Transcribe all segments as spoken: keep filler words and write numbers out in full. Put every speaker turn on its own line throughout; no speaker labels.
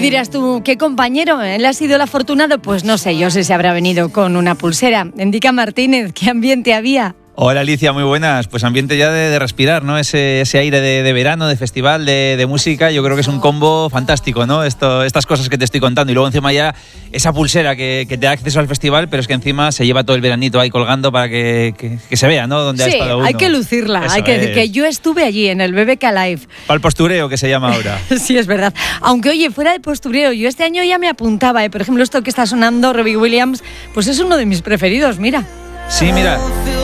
dirás tú, ¿qué compañero? ¿Él ha sido el afortunado? Pues no sé yo si se habrá venido con una pulsera. Indica Martínez, ¿qué ambiente había?
Hola Alicia, muy buenas. Pues ambiente ya de, de respirar, ¿no? Ese, ese aire de, de verano, de festival, de, de música. Yo creo que es un combo fantástico, ¿no? Esto, estas cosas que te estoy contando. Y luego encima ya esa pulsera que, que te da acceso al festival, pero es que encima se lleva todo el veranito ahí colgando para que, que, que se vea, ¿no? Donde
sí,
ha estado uno.
Hay que lucirla.
Eso
hay que
es.
decir que yo estuve allí en el B B K Live.
Para el postureo, que se llama ahora.
Sí, es verdad. Aunque, oye, fuera de postureo, yo este año ya me apuntaba, ¿eh? Por ejemplo, esto que está sonando, Robbie Williams, pues es uno de mis preferidos, mira.
Sí, mira.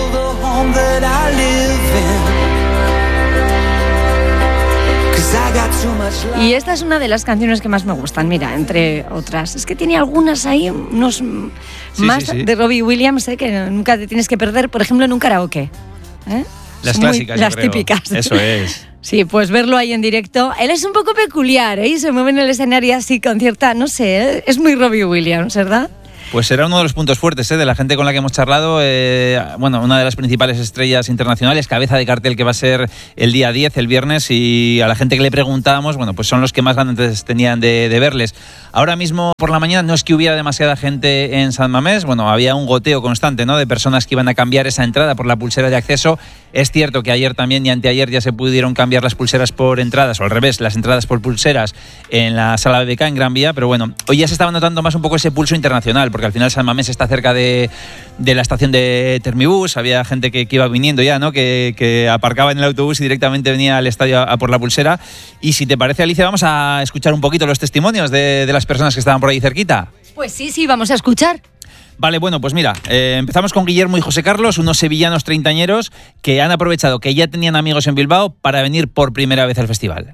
Y esta es una de las canciones que más me gustan, mira, entre otras. Es que tiene algunas ahí, unos
sí,
más
sí, sí.
de Robbie Williams, ¿eh? Que nunca te tienes que perder, por ejemplo, en un karaoke. ¿eh?
Las
Muy,
clásicas,
las
yo creo.
típicas.
Eso es.
Sí, pues verlo ahí en directo. Él es un poco peculiar, ¿eh? Y se mueve en el escenario así con cierta, no sé, ¿eh? Es muy Robbie Williams, ¿verdad?
Pues será uno de los puntos fuertes, ¿eh? De la gente con la que hemos charlado. Eh, bueno, una de las principales estrellas internacionales, cabeza de cartel que va a ser el día diez, el viernes, y a la gente que le preguntábamos, bueno, pues son los que más ganas tenían de, de verles. Ahora mismo por la mañana no es que hubiera demasiada gente en San Mamés, bueno, había un goteo constante, ¿no? De personas que iban a cambiar esa entrada por la pulsera de acceso. Es cierto que ayer también y anteayer ya se pudieron cambiar las pulseras por entradas, o al revés, las entradas por pulseras en la sala B B K en Gran Vía, pero bueno, hoy ya se estaba notando más un poco ese pulso internacional, porque al final San Mamés está cerca de, de la estación de Termibús, había gente que, que iba viniendo ya, ¿no? Que, que aparcaba en el autobús y directamente venía al estadio a, a por la pulsera. Y si te parece, Alicia, vamos a escuchar un poquito los testimonios de, de las personas que estaban por ahí cerquita.
Pues sí, sí, vamos a escuchar.
Vale, bueno, pues mira, eh, empezamos con Guillermo y José Carlos, unos sevillanos treintañeros que han aprovechado que ya tenían amigos en Bilbao para venir por primera vez al festival.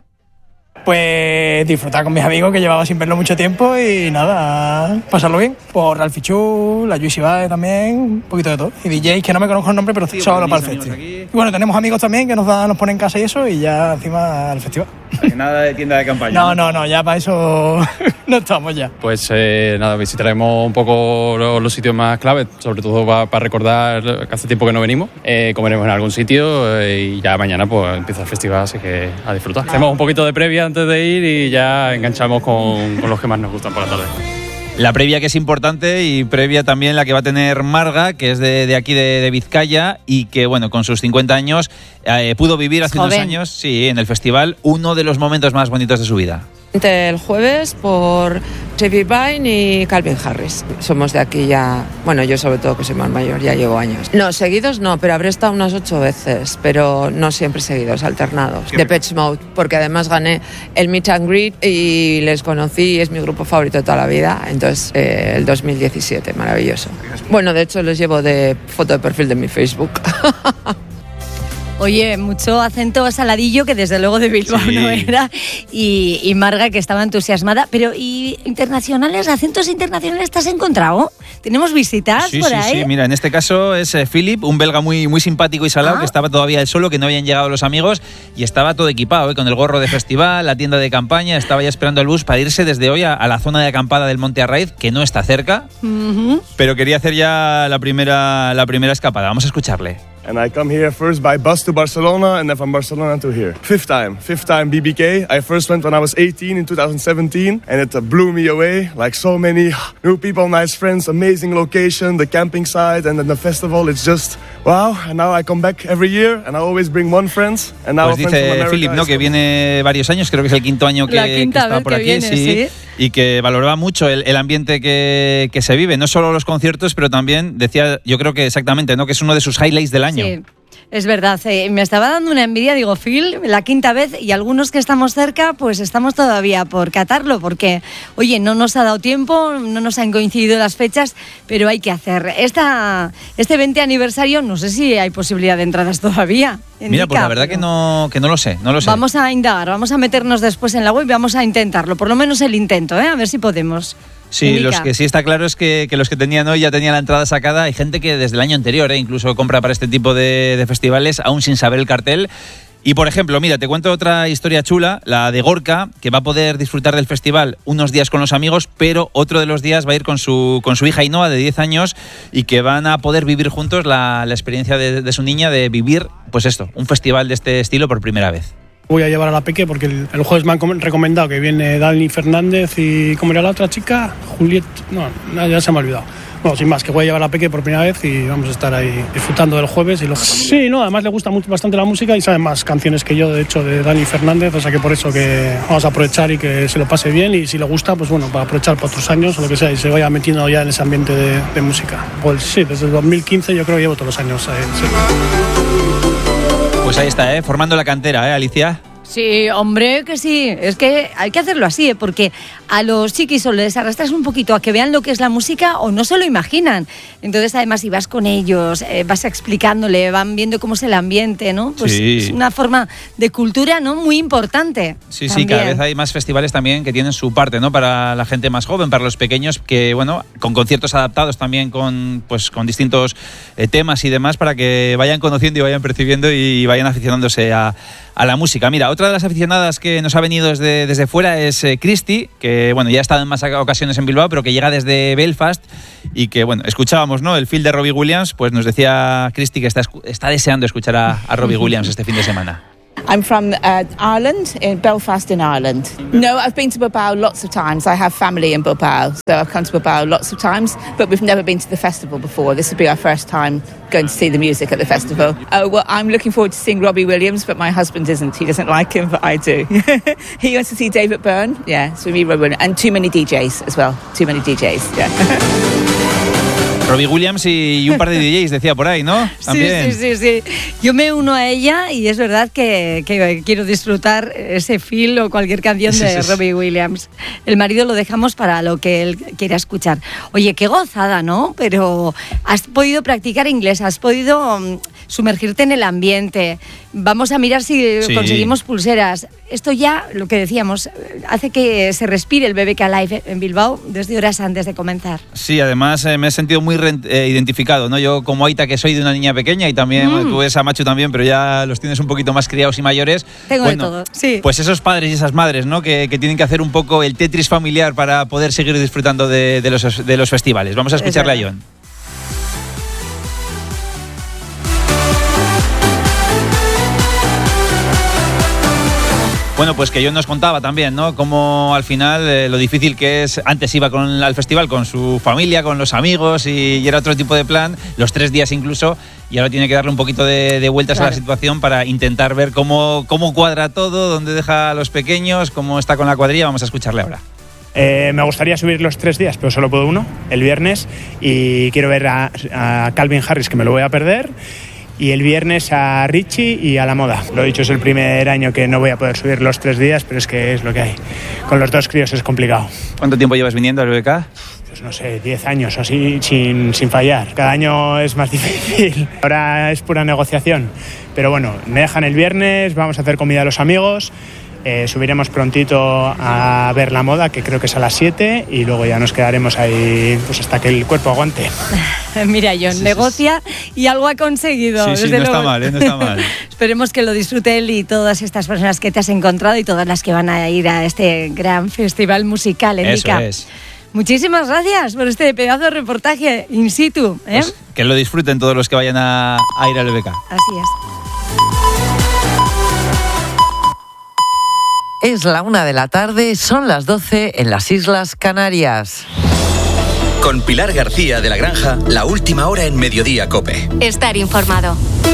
Pues disfrutar con mis amigos que llevaba sin verlo mucho tiempo y nada, pasarlo bien. Por Ralphie Chu, la Yuichi Bae también, un poquito de todo. Y D Js que no me conozco el nombre, pero sí, solo para el festival. Y bueno, tenemos amigos también que nos, da, nos ponen en casa y eso, y ya encima al festival.
Nada de tienda de campaña.
No, no, no, ya para eso no estamos ya.
Pues eh, nada, visitaremos un poco los, los sitios más claves, sobre todo para, para recordar que hace tiempo que no venimos. Eh, comeremos en algún sitio eh, y ya mañana pues empieza el festival, así que a disfrutar. Hacemos un poquito de previa antes de ir y ya enganchamos con, con los que más nos gustan por la tarde.
La previa que es importante y previa también la que va a tener Marga, que es de, de aquí de, de Vizcaya y que, bueno, con sus cincuenta años eh, pudo vivir hace
Joven.
unos años, sí, en el festival, uno de los momentos más bonitos de su vida.
El jueves por J B Vine y Calvin Harris. Somos de aquí ya, bueno, yo sobre todo que soy más mayor, ya llevo años. No, seguidos no, pero habré estado unas ocho veces, pero no siempre seguidos, alternados. Depeche Mode, porque además gané el Meet and Greet y les conocí, es mi grupo favorito de toda la vida, entonces eh, el dos mil diecisiete, maravilloso. Bueno, de hecho los llevo de foto de perfil de mi Facebook.
Oye, mucho acento saladillo que desde luego de Bilbao
sí.
no era y, y Marga que estaba entusiasmada, pero ¿y internacionales, acentos internacionales te has encontrado? ¿Tenemos visitas
sí,
por
sí,
ahí?
Sí, mira, en este caso es eh, Philip, un belga muy, muy simpático y salado,
ah.
que estaba todavía él solo, que no habían llegado los amigos y estaba todo equipado, ¿eh? Con el gorro de festival, la tienda de campaña, estaba ya esperando el bus para irse desde hoy a, a la zona de acampada del Monte Arraiz, que no está cerca, uh-huh. pero quería hacer ya la primera, la primera escapada. Vamos a escucharle.
And I come here first by bus to Barcelona and then from Barcelona to here. Fifth time, fifth time B B K. I first went when I was eighteen in two thousand seventeen and it uh, blew me away. Like so many new people, nice friends, amazing location, the camping site and then the festival. It's just wow. And now I come back every year and I always bring one friend. And now
pues dice Philip, ¿no? Que viene varios años, creo que es el quinto año que, que está por aquí.
Viene,
sí,
sí.
Y que valoraba mucho el, el ambiente que, que se vive, no solo los conciertos, pero también decía, yo creo que exactamente, ¿no? Que es uno de sus highlights del año.
Sí. Es verdad, eh, me estaba dando una envidia, digo, Phil, la quinta vez y algunos que estamos cerca, pues estamos todavía por catarlo, porque, oye, no nos ha dado tiempo, no nos han coincidido las fechas, pero hay que hacer. Esta, este veinte aniversario, no sé si hay posibilidad de entradas todavía.
Mira, Indica, pues la verdad pero... que no que no lo sé, no lo sé.
Vamos a indagar, vamos a meternos después en la web y vamos a intentarlo, por lo menos el intento, ¿eh? A ver si podemos.
Sí,
Indica.
Los que sí está claro es que, que los que tenían hoy ya tenían la entrada sacada. Hay gente que desde el año anterior ¿eh? incluso compra para este tipo de, de festivales, aún sin saber el cartel. Y por ejemplo, mira, te cuento otra historia chula, la de Gorka, que va a poder disfrutar del festival unos días con los amigos, pero otro de los días va a ir con su, con su hija Ainhoa de diez años y que van a poder vivir juntos la, la experiencia de, de su niña de vivir, pues esto, un festival de este estilo por primera vez.
Voy a llevar a la Peque porque el, el jueves me han com- recomendado que viene Dani Fernández y ¿cómo era la otra chica? Juliet, no, ya se me ha olvidado. Bueno, sin más, que voy a llevar a la Peque por primera vez y vamos a estar ahí disfrutando del jueves. Y lo... Sí, no, además le gusta mucho, bastante la música y sabe más canciones que yo, de hecho, de Dani Fernández, o sea que por eso que vamos a aprovechar y que se lo pase bien y si le gusta, pues bueno, para aprovechar para otros años o lo que sea y se vaya metiendo ya en ese ambiente de, de música. Pues sí, desde el dos mil quince yo creo que llevo todos los años. Eh, sí.
Pues ahí está, ¿eh? Formando la cantera, ¿eh, Alicia?
Sí, hombre, que sí. Es que hay que hacerlo así, ¿eh? Porque a los chiquis o les arrastras un poquito a que vean lo que es la música o no se lo imaginan. Entonces, además, si vas con ellos, eh, vas explicándole, van viendo cómo es el ambiente, ¿no? Pues
sí.
Es una forma de cultura, ¿no? Muy importante.
Sí,
también.
sí, cada vez hay más festivales también que tienen su parte, ¿no? Para la gente más joven, para los pequeños, que, bueno, con conciertos adaptados también con, pues, con distintos eh, temas y demás para que vayan conociendo y vayan percibiendo y vayan aficionándose a, a la música. Mira, otra de las aficionadas que nos ha venido desde, desde fuera es eh, Cristi, que bueno, ya ha estado en más ocasiones en Bilbao, pero que llega desde Belfast y que bueno, escuchábamos, ¿no? El feel de Robbie Williams, pues nos decía Cristi que está, está deseando escuchar a, a Robbie Williams este fin de semana.
I'm from uh, Ireland, in Belfast in Ireland. No, I've been to Bilbao lots of times. I have family in Bilbao, so I've come to Bilbao lots of times, but we've never been to the festival before. This will be our first time going to see the music at the festival. Oh, well, I'm looking forward to seeing Robbie Williams, but my husband isn't. He doesn't like him, but I do. He wants to see David Byrne, yeah, so me, Robbie Williams, and too many D Js as well. Too many D Js, yeah.
Robbie Williams y un par de D Js, decía por ahí, ¿no?
También. Sí, sí, sí, sí. Yo me uno a ella y es verdad que, que quiero disfrutar ese feel o cualquier canción de sí, sí, Robbie Williams. El marido lo dejamos para lo que él quiera escuchar. Oye, qué gozada, ¿no? Pero has podido practicar inglés, has podido um, sumergirte en el ambiente. Vamos a mirar si sí. conseguimos pulseras. Esto ya, lo que decíamos, hace que se respire el B B K Live en Bilbao desde horas antes de comenzar.
Sí, además eh, me he sentido muy re- eh, identificado, ¿no? Yo como Aita, que soy de una niña pequeña y también, mm. bueno, tú eres a Machu también, pero ya los tienes un poquito más criados y mayores.
Tengo
bueno,
de todo, sí.
Pues esos padres y esas madres, ¿no? Que, que tienen que hacer un poco el Tetris familiar para poder seguir disfrutando de, de, los, de los festivales. Vamos a escucharle a John. Bueno, pues que yo nos contaba también, ¿no? Cómo al final eh, lo difícil que es. Antes iba con, al festival con su familia, con los amigos y, y era otro tipo de plan, los tres días incluso, y ahora tiene que darle un poquito de, de vueltas claro. a la situación para intentar ver cómo, cómo cuadra todo, dónde deja a los pequeños, cómo está con la cuadrilla. Vamos a escucharle ahora.
Eh, me gustaría subir los tres días, pero solo puedo uno, el viernes, y quiero ver a, a Calvin Harris, que me lo voy a perder. Y el viernes a Richie y a La Moda. Lo dicho, es el primer año que no voy a poder subir los tres días, pero es que es lo que hay. Con los dos críos es complicado.
¿Cuánto tiempo llevas viniendo al B B K?
Pues no sé, diez años o así, sin, sin fallar. Cada año es más difícil. Ahora es pura negociación. Pero bueno, me dejan el viernes, vamos a hacer comida a los amigos. Eh, subiremos prontito a ver La Moda, que creo que es a las siete, y luego ya nos quedaremos ahí pues hasta que el cuerpo aguante.
Mira, John, sí, negocia sí. y algo ha conseguido.
Sí, sí,
desde
no
luego.
está mal, ¿eh? No está mal.
Esperemos que lo disfrute él y todas estas personas que te has encontrado y todas las que van a ir a este gran festival musical en
Eso
Mica.
es.
Muchísimas gracias por este pedazo de reportaje in situ. ¿eh?
Pues que lo disfruten todos los que vayan a, a ir al B B K.
Así es.
Es la una de la tarde, son las doce en las Islas Canarias.
Con Pilar García de la Granja, la última hora en Mediodía COPE.
Estar informado.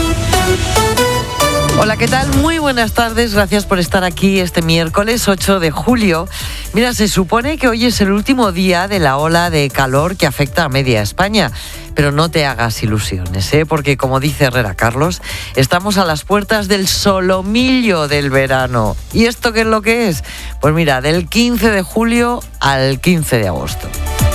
Hola, ¿qué tal? Muy buenas tardes, gracias por estar aquí este miércoles ocho de julio. Mira, se supone que hoy es el último día de la ola de calor que afecta a media España. Pero no te hagas ilusiones, ¿eh? Porque como dice Herrera Carlos, estamos a las puertas del solomillo del verano. ¿Y esto qué es lo que es? Pues mira, del quince de julio al quince de agosto.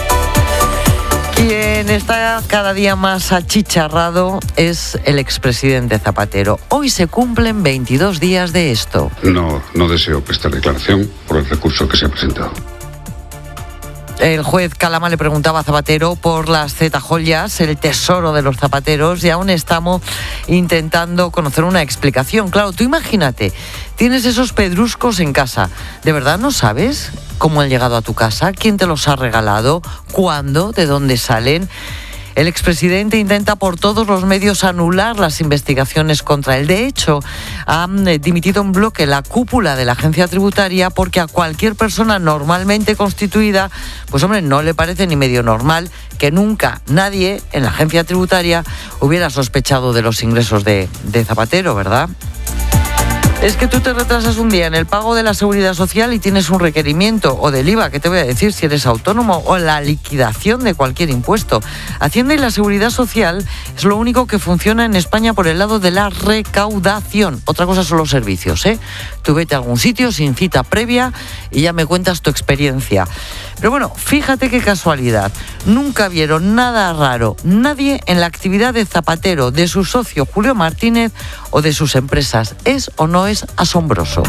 Quien está cada día más achicharrado es el expresidente Zapatero. Hoy se cumplen veintidós días de esto.
No, no deseo prestar declaración por el recurso que se ha presentado.
El juez Calama le preguntaba a Zapatero por las zeta-joyas, el tesoro de los zapateros, y aún estamos intentando conocer una explicación. Claro, tú imagínate, tienes esos pedruscos en casa. ¿De verdad no sabes cómo han llegado a tu casa? ¿Quién te los ha regalado? ¿Cuándo? ¿De dónde salen? El expresidente intenta por todos los medios anular las investigaciones contra él. De hecho, ha dimitido en bloque la cúpula de la agencia tributaria porque a cualquier persona normalmente constituida, pues hombre, no le parece ni medio normal que nunca nadie en la agencia tributaria hubiera sospechado de los ingresos de, de Zapatero, ¿verdad? Es que tú te retrasas un día en el pago de la Seguridad Social y tienes un requerimiento, o del I V A, que te voy a decir si eres autónomo, o la liquidación de cualquier impuesto. Hacienda y la Seguridad Social es lo único que funciona en España por el lado de la recaudación. Otra cosa son los servicios, ¿eh? Tú vete a algún sitio sin cita previa y ya me cuentas tu experiencia. Pero bueno, fíjate qué casualidad. Nunca vieron nada raro, nadie en la actividad de Zapatero, de su socio Julio Martínez o de sus empresas. ¿Es o no es asombroso?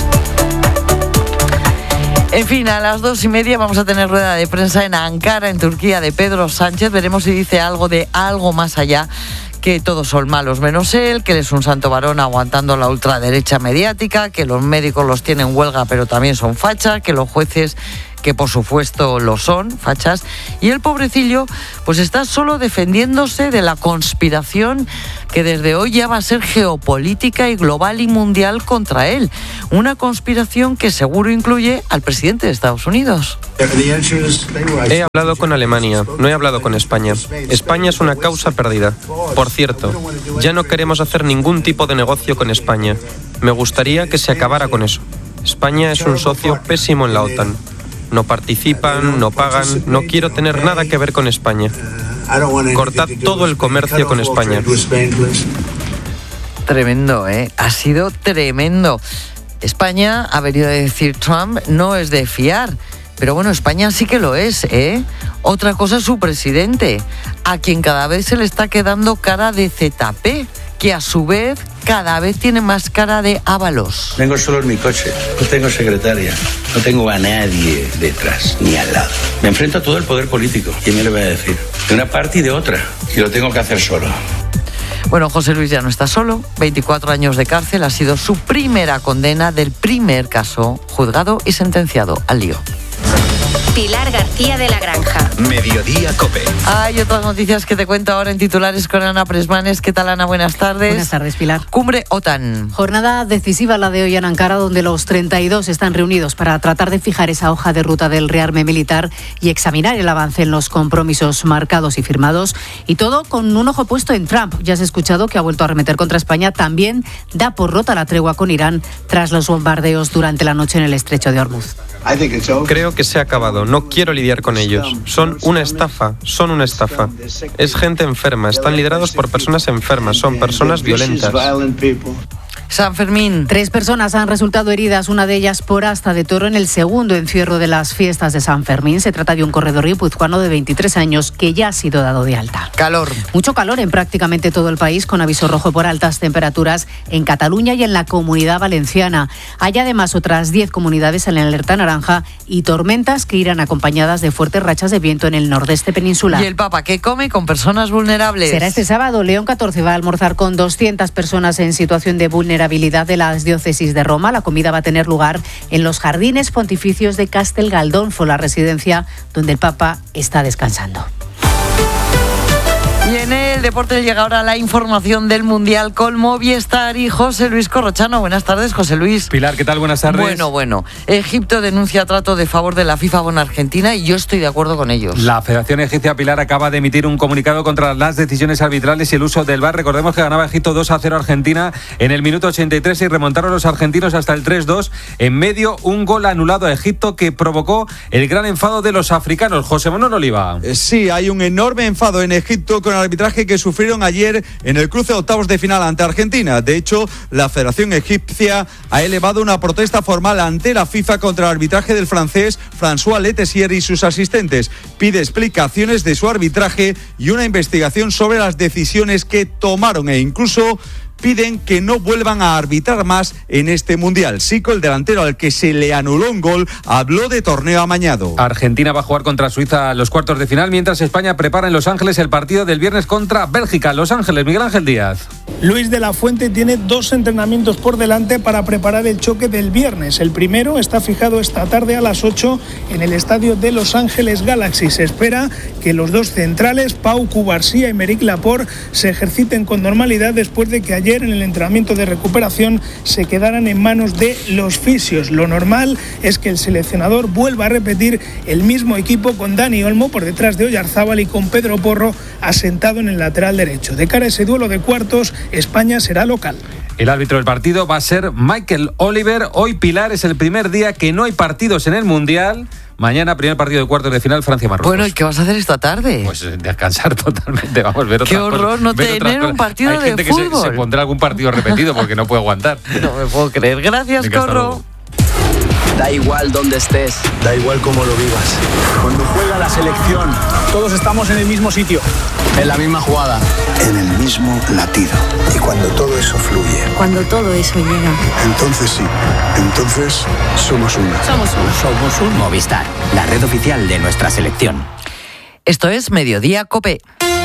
En fin, a las dos y media vamos a tener rueda de prensa en Ankara, en Turquía, de Pedro Sánchez. Veremos si dice algo de algo más allá, que todos son malos menos él, que él es un santo varón aguantando la ultraderecha mediática, que los médicos los tienen en huelga pero también son fachas, que los jueces, que por supuesto lo son, fachas, y el pobrecillo pues está solo defendiéndose de la conspiración que desde hoy ya va a ser geopolítica y global y mundial contra él. Una conspiración que seguro incluye al presidente de Estados Unidos.
He hablado con Alemania, no he hablado con España. España es una causa perdida. Por cierto, ya no queremos hacer ningún tipo de negocio con España. Me gustaría que se acabara con eso. España es un socio pésimo en la OTAN. No participan, no pagan, no quiero tener nada que ver con España. Cortad todo el comercio con España.
Tremendo, ¿eh? Ha sido tremendo. España, ha venido a decir Trump, no es de fiar. Pero bueno, España sí que lo es, ¿eh? Otra cosa es su presidente, a quien cada vez se le está quedando cara de Z P, que a su vez cada vez tiene más cara de Ábalos.
Vengo solo en mi coche, no tengo secretaria, no tengo a nadie detrás, ni al lado. Me enfrento a todo el poder político, ¿quién me lo va a decir? De una parte y de otra, y lo tengo que hacer solo.
Bueno, José Luis ya no está solo, veinticuatro años de cárcel ha sido su primera condena del primer caso juzgado y sentenciado al lío.
Pilar García de la Granja.
Mediodía COPE.
Hay otras noticias que te cuento ahora en titulares con Ana Presmanes. ¿Qué tal, Ana? Buenas tardes.
Buenas tardes, Pilar.
Cumbre OTAN.
Jornada decisiva la de hoy en Ankara, donde los treinta y dos están reunidos para tratar de fijar esa hoja de ruta del rearme militar y examinar el avance en los compromisos marcados y firmados. Y todo con un ojo puesto en Trump. Ya has escuchado que ha vuelto a arremeter contra España. También da por rota la tregua con Irán tras los bombardeos durante la noche en el estrecho de Hormuz.
Creo que se ha acabado. No quiero lidiar con ellos. Son una estafa. Son una estafa. Es gente enferma. Están liderados por personas enfermas. Son personas violentas.
San Fermín.
Tres personas han resultado heridas, una de ellas por asta de toro en el segundo encierro de las fiestas de San Fermín. Se trata de un corredor guipuzcoano de veintitrés años que ya ha sido dado de alta.
Calor.
Mucho calor en prácticamente todo el país, con aviso rojo por altas temperaturas en Cataluña y en la Comunidad Valenciana. Hay además otras diez comunidades en la alerta naranja y tormentas que irán acompañadas de fuertes rachas de viento en el nordeste peninsular.
¿Y el Papa qué come con personas vulnerables?
Será este sábado. León catorce va a almorzar con doscientas personas en situación de vulnerabilidad de las diócesis de Roma. La comida va a tener lugar en los jardines pontificios de Castel Galdolfo, la residencia donde el Papa está descansando.
Y en el deporte llega ahora la información del Mundial con Movistar y José Luis Corrochano. Buenas tardes, José Luis.
Pilar, ¿qué tal? Buenas tardes.
Bueno, bueno. Egipto denuncia trato de favor de la FIFA con Argentina y yo estoy de acuerdo con ellos.
La Federación Egipcia, Pilar, acaba de emitir un comunicado contra las decisiones arbitrales y el uso del V A R. Recordemos que ganaba Egipto dos a cero a Argentina en el minuto ochenta y tres y remontaron los argentinos hasta el tres dos. En medio, un gol anulado a Egipto que provocó el gran enfado de los africanos. José Manuel Oliva.
Sí, hay un enorme enfado en Egipto con el arbitraje que sufrieron ayer en el cruce de octavos de final ante Argentina. De hecho, la Federación Egipcia ha elevado una protesta formal ante la FIFA contra el arbitraje del francés François Letessier y sus asistentes. Pide explicaciones de su arbitraje y una investigación sobre las decisiones que tomaron e incluso piden que no vuelvan a arbitrar más en este Mundial. Sico, el delantero al que se le anuló un gol, habló de torneo amañado.
Argentina va a jugar contra Suiza los cuartos de final, mientras España prepara en Los Ángeles el partido del viernes contra Bélgica. Los Ángeles, Miguel Ángel Díaz.
Luis de la Fuente tiene dos entrenamientos por delante para preparar el choque del viernes. El primero está fijado esta tarde a las ocho en el estadio de Los Ángeles Galaxy. Se espera que los dos centrales, Pau Cubarsí y Aymeric Laporte, se ejerciten con normalidad después de que ayer en el entrenamiento de recuperación se quedaran en manos de los fisios. Lo normal es que el seleccionador vuelva a repetir el mismo equipo con Dani Olmo por detrás de Oyarzábal y con Pedro Porro asentado en el lateral derecho. De cara a ese duelo de cuartos, España será local.
El árbitro del partido va a ser Michael Oliver. Hoy, Pilar, es el primer día que no hay partidos en el Mundial. Mañana, primer partido de cuartos de final, Francia-Marruecos.
Bueno, ¿y qué vas a hacer esta tarde?
Pues descansar totalmente, vamos, ver otras
Qué horror
cosas,
no
ver
tener un partido
Hay
de
gente
fútbol.
que se, se pondrá algún partido repetido porque no puede aguantar.
No me puedo creer. Gracias,
Venga, hasta
Corro.
luego.
Da igual dónde estés, da igual cómo lo vivas. Cuando juega la selección, todos estamos en el mismo sitio, en la misma jugada, en el mismo latido. Y cuando todo eso fluye,
Cuando todo eso llega.
entonces sí, entonces somos uno.
Somos uno.
Somos un Movistar, la red oficial de nuestra selección.
Esto es Mediodía COPE.